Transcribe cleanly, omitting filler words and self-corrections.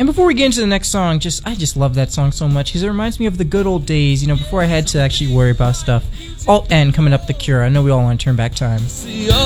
And before we get into the next song, I just love that song so much because it reminds me of the good old days, before I had to actually worry about stuff. Alt N coming up, The Cure. I know we all want to turn back time.